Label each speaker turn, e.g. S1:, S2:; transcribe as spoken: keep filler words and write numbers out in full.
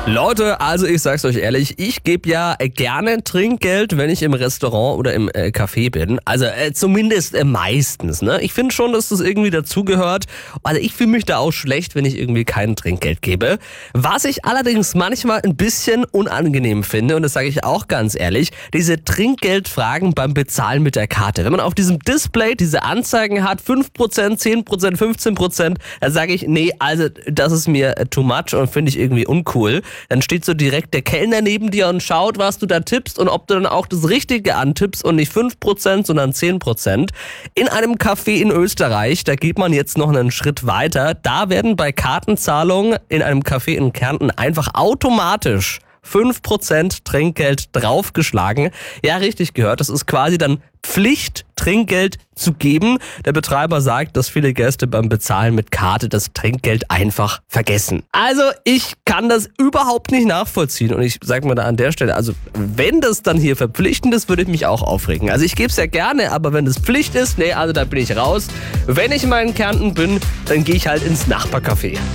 S1: Leute, also ich sag's euch ehrlich, ich gebe ja gerne Trinkgeld, wenn ich im Restaurant oder im äh, Café bin. Also äh, zumindest äh, meistens. Ne? Ich finde schon, dass das irgendwie dazugehört. Also ich fühle mich da auch schlecht, wenn ich irgendwie kein Trinkgeld gebe. Was ich allerdings manchmal ein bisschen unangenehm finde, und das sage ich auch ganz ehrlich, diese Trinkgeldfragen beim Bezahlen mit der Karte. Wenn man auf diesem Display diese Anzeigen hat, fünf Prozent, zehn Prozent, fünfzehn Prozent, dann sage ich, nee, also das ist mir too much und finde ich irgendwie uncool. Dann steht so direkt der Kellner neben dir und schaut, was du da tippst und ob du dann auch das Richtige antippst und nicht fünf Prozent, sondern zehn Prozent. In einem Café in Österreich, da geht man jetzt noch einen Schritt weiter, da werden bei Kartenzahlungen in einem Café in Kärnten einfach automatisch fünf Prozent Trinkgeld draufgeschlagen. Ja, richtig gehört. Das ist quasi dann Pflicht, Trinkgeld zu geben. Der Betreiber sagt, dass viele Gäste beim Bezahlen mit Karte das Trinkgeld einfach vergessen. Also ich kann das überhaupt nicht nachvollziehen. Und ich sage mal da an der Stelle, also wenn das dann hier verpflichtend ist, würde ich mich auch aufregen. Also ich gebe es ja gerne, aber wenn das Pflicht ist, nee, also da bin ich raus. Wenn ich mal in Kärnten bin, dann gehe ich halt ins Nachbarcafé.